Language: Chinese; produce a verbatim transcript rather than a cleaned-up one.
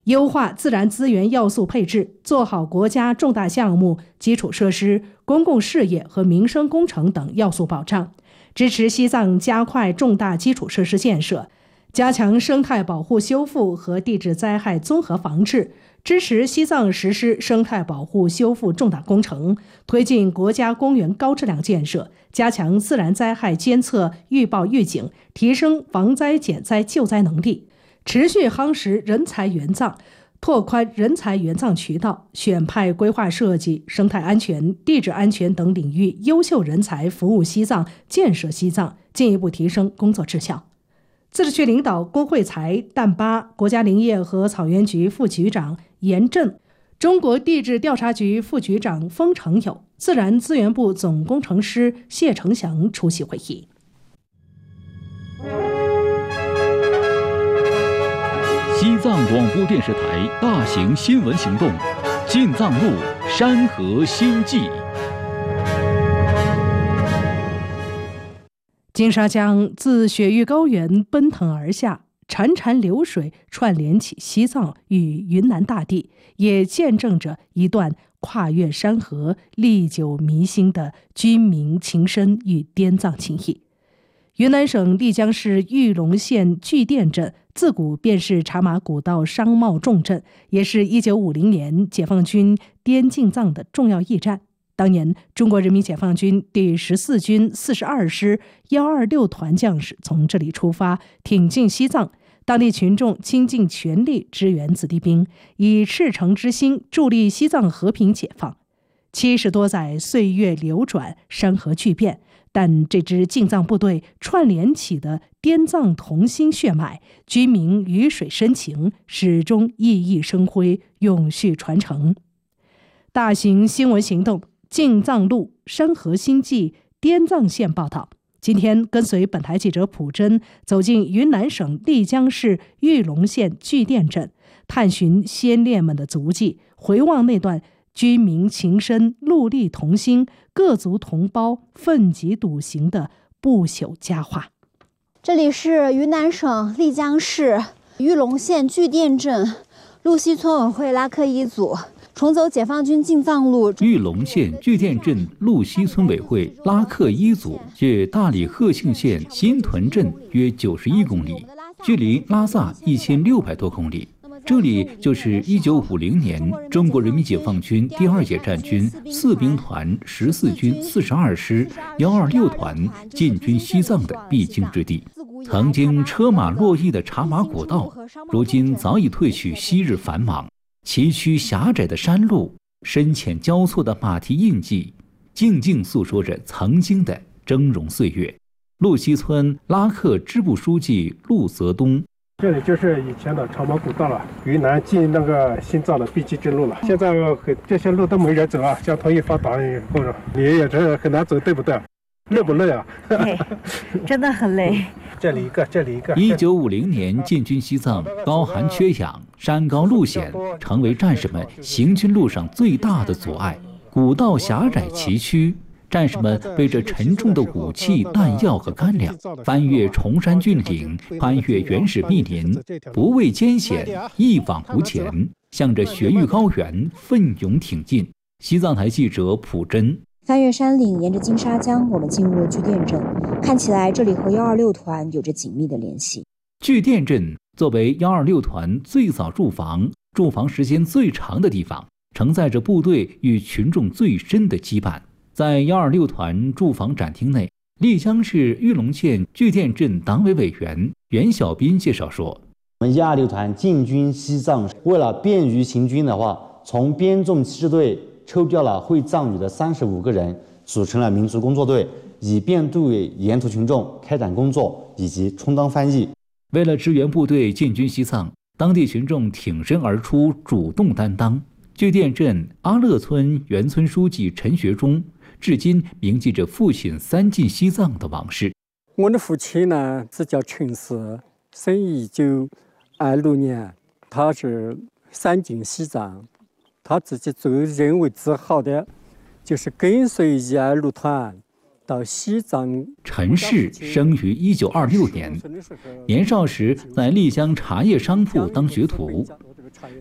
优化自然资源要素配置，做好国家重大项目、基础设施、公共事业和民生工程等要素保障，支持西藏加快重大基础设施建设，加强生态保护修复和地质灾害综合防治，支持西藏实施生态保护修复重大工程，推进国家公园高质量建设，加强自然灾害监测、预报预警，提升防灾减灾救灾能力，持续夯实人才援藏，拓宽人才援藏渠道，选派规划设计、生态安全、地质安全等领域优秀人才服务西藏、建设西藏，进一步提升工作质效。自治区领导龚慧才、旦巴国家林业和草原局副局长严震、中国地质调查局副局长封成友、自然资源部总工程师谢成祥出席会议。 西藏广播电视台大型新闻行动，进藏路山河新纪。 金沙江自雪域高原奔腾而下，潺潺流水串联起西藏与云南大地，也见证着一段跨越山河、历久弥新的军民情深与滇藏情谊。云南省丽江市玉龙县巨甸镇自古便是茶马古道商贸重镇，也是一九五零年解放军滇进藏的重要驿站。当年，中国人民解放军第十四军四十二师幺二六团将士从这里出发，挺进西藏，当地群众倾尽全力支援子弟兵，以赤诚之心助力西藏和平解放。七十多载岁月流转，山河巨变，但这支进藏部队串联起的滇藏同心血脉，军民鱼水深情，始终熠熠生辉，永续传承。大型新闻行动，进藏路山河新纪滇藏线报道。今天跟随本台记者朴真走进云南省丽江市玉龙县巨甸镇，探寻先烈们的足迹，回望那段军民情深、戮力同心、各族同胞奋楫笃行的不朽佳话。 这里是云南省丽江市玉龙县巨甸镇路西村委会拉克一组重走解放军进藏路。 玉龙县巨甸镇路西村委会拉克一组距大理贺庆县新屯镇约九十一公里，距离拉萨一千六百多公里。这里就是一九五零年中国人民解放军第二野战军四兵团十四军四十二师幺二六团进军西藏的必经之地。曾经车马络绎的茶马古道，如今早已褪去昔日繁忙。崎岖狭窄的山路，深浅交错的马蹄印记，静静诉说着曾经的峥嵘岁月。路西村拉克支部书记陆泽东， 这里就是以前的茶马古道了，云南进那个西藏的必经之路了。现在这些路都没人走啊，交通一发达以后，你也这很难走，对不对？累不累啊？ 累，真的很累。 这里一个，这里一个。 一九五零年进军西藏，高寒缺氧，山高路险，成为战士们行军路上最大的阻碍。古道狭窄崎岖，战士们背着沉重的武器、弹药和干粮，翻越崇山峻岭，穿越原始密林，不畏艰险，一往无前，向着雪域高原奋勇挺进。西藏台记者朴真。 翻越山岭，沿着金沙江，我们进入了巨甸镇。看起来这里和幺二六团有着紧密的联系。 巨甸镇作为幺二六团最早驻防、驻防时间最长的地方，承载着部队与群众最深的羁绊。在幺二六团驻防展厅内，丽江市玉龙县巨甸镇党委委员袁小斌介绍说：“ 我们幺二六团进军西藏，为了便于行军的话，从编众骑士队抽调了会藏语的三十五个人，组成了民族工作队，以便对沿途群众开展工作以及充当翻译。” 为了支援部队进军西藏，当地群众挺身而出，主动担当。巨甸镇阿勒村原村书记陈学忠至今铭记着父亲三进西藏的往事。 我的父亲呢是叫陈氏，生一九二六年，他是三进西藏。他自己最认为自豪的，就是跟随一二六团到西藏。 陈氏生于一九二六年，年少时在丽江茶叶商铺当学徒，